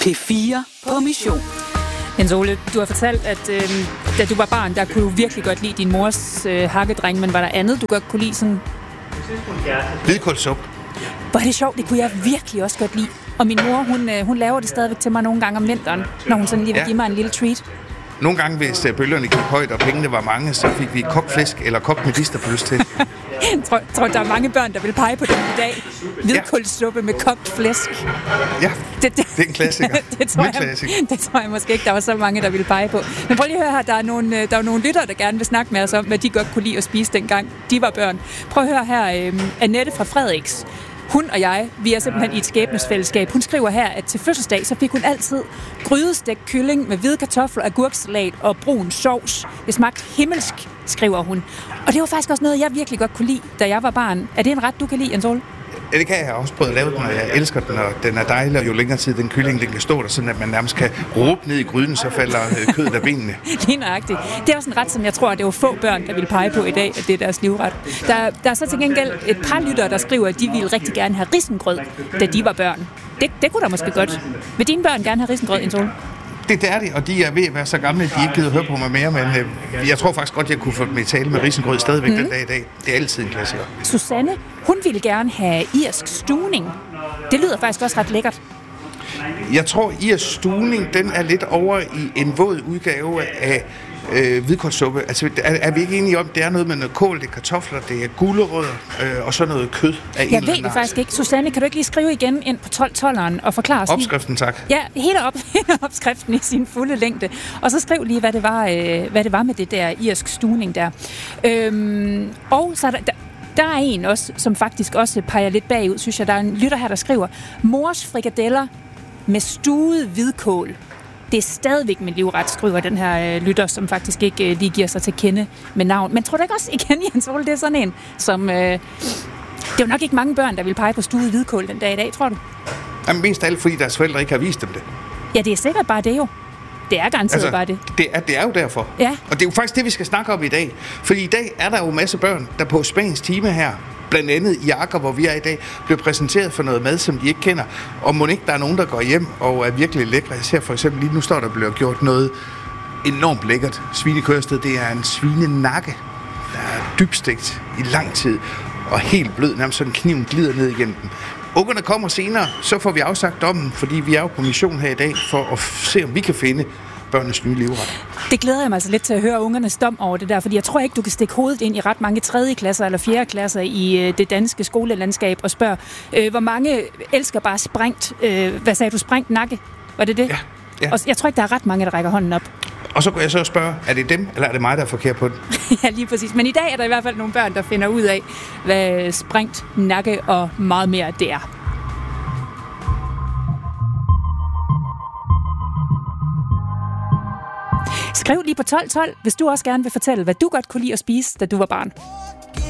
P4 på mission. Jens Ole, du har fortalt, at da du var barn, der kunne du virkelig godt lide din mors hakkedreng, men var der andet, du godt kunne lide sådan? Hvidkålssuppe. Hvor er det sjovt, det kunne jeg virkelig også godt lide. Og min mor, hun laver det stadigvæk til mig nogle gange om vinteren, når hun sådan lige vil give mig en lille treat. Nogle gange, hvis bølgerne gik højt, og pengene var mange, så fik vi kogt flæsk eller kogt medisterpølse til. Jeg tror, der er mange børn, der vil pege på det i dag. Hvidkålssuppe med kogt flæsk. Ja, det er en klassiker. Det tror jeg måske ikke, der var så mange, der ville pege på. Men prøv lige at høre her, der er nogle lyttere, der gerne vil snakke med os om, hvad de godt kunne lide at spise dengang de var børn. Prøv at høre her, Annette fra Frederiks. Hun og jeg, vi er simpelthen i et skæbnesfællesskab. Hun skriver her, at til fødselsdag, så fik hun altid grydestegt kylling med hvide kartofler, agurksalat og brun sovs. Det smagte himmelsk, skriver hun. Og det var faktisk også noget, jeg virkelig godt kunne lide, da jeg var barn. Er det en ret, du kan lide, Jens Ole? Ja, det kan jeg også prøve at lave den, og jeg elsker den, og den er dejlig, og jo længere tid den kylling, den kan stå der, sådan at man nærmest kan råbe ned i gryden, så falder kødet af benene. Lige nøjagtigt. Det er også en ret, som jeg tror, at det var få børn, der ville pege på i dag, at det er deres livret. Der er så til gengæld et par lyttere, der skriver, at de ville rigtig gerne have risengrød, da de var børn. Det kunne da måske godt. Vil dine børn gerne have risengrød, Jens Ole? Det er de, og de er ved at være så gamle, at de ikke gider høre på mig mere, men jeg tror faktisk godt, jeg kunne få dem i tale med risengrød stadigvæk den dag i dag. Det er altid en klassiker. Susanne, hun ville gerne have irsk stuvning. Det lyder faktisk også ret lækkert. Jeg tror, irsk stuvning, den er lidt over i en våd udgave af hvidkålssuppe. Altså, er vi ikke enige om, det er noget med noget kål, det er kartofler, det er gulerødder og så noget kød af en Jeg ved det faktisk ikke. Susanne, kan du ikke lige skrive igen ind på 12-12'eren og forklare os opskriften, tak. Ja, hele opskriften i sin fulde længde. Og så skriv lige, hvad det var med det der irsk stuvning der. Og så der er en også, som faktisk også peger lidt bagud, synes jeg. Der er en lytter her, der skriver, mors frikadeller med stuet hvidkål. Det er stadigvæk min livret, skriver den her lytter, som faktisk ikke lige giver sig til kende med navn. Men tror du ikke også igen, Jens Ole, det er sådan en, som... det er jo nok ikke mange børn, der vil pege på stuet hvidkål den dag i dag, tror du? Jamen mest af alt, fordi deres forældre ikke har vist dem det. Ja, det er sikkert bare det jo. Det er garanteret bare det. Det er jo derfor. Ja. Og det er jo faktisk det, vi skal snakke om i dag. Fordi i dag er der jo en masse børn, der på Spaniens time her, blandt andet i Akker, hvor vi er i dag, bliver præsenteret for noget mad, som de ikke kender. Og må ikke der er nogen, der går hjem og er virkelig lækre. Jeg ser for eksempel lige nu står der bliver gjort noget enormt lækkert. Svinekørsted, det er en svinenakke, der er dybstegt i lang tid og helt blød, nærmest sådan kniven glider ned igennem dem. Ungerne kommer senere, så får vi afsagt dommen, fordi vi er jo på mission her i dag for at se, om vi kan finde børnenes nye livret. Det glæder jeg mig altså lidt til at høre ungernes dom over det der, fordi jeg tror ikke, du kan stikke hovedet ind i ret mange 3. klasser eller 4. klasser i det danske skolelandskab og spørge, hvor mange elsker bare sprængt, hvad sagde du, sprængt nakke? Var det det? Ja. Og jeg tror ikke, der er ret mange, der rækker hånden op. Og så kunne jeg så spørge, er det dem, eller er det mig, der er forkert på den? Ja, lige præcis. Men i dag er der i hvert fald nogle børn, der finder ud af, hvad sprængt nakke og meget mere det er. Skriv lige på 1212, hvis du også gerne vil fortælle, hvad du godt kunne lide at spise, da du var barn.